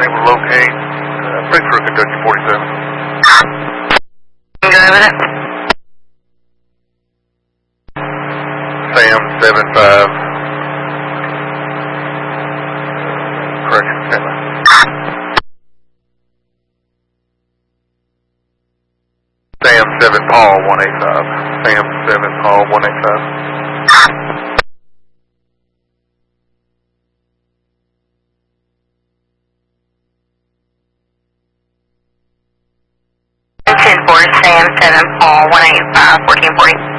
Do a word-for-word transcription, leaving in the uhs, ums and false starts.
able to locate uh, French for Kentucky forty-seven. Driving it. Sam seven five. Correction, Taylor. Sam seven Paul one eight five. Sam seven Paul one eight five. ten four, Sam seven Paul one eight five, fourteen forty.